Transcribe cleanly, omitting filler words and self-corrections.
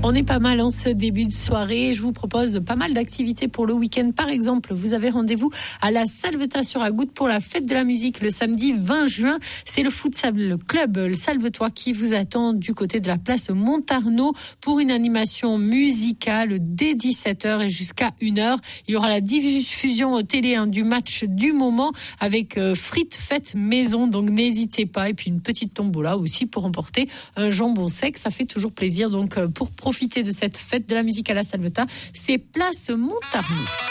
On est pas mal en ce début de soirée. Je vous propose pas mal d'activités pour le week-end. Par exemple, vous avez rendez-vous à la Salvetat sur Agoutte pour la fête de la musique le samedi 20 juin. C'est le Futsal Club le Salvetois qui vous attend du côté de la place Montarnot pour une animation musicale dès 17h et jusqu'à 1h. Il y aura la diffusion télé du match du moment avec frites faites maison. Donc n'hésitez pas. Et puis une petite tombola aussi pour remporter un jambon sec. Ça fait toujours plaisir. Donc pour profiter de cette fête de la musique à la Salvetat, c'est place Montarnot.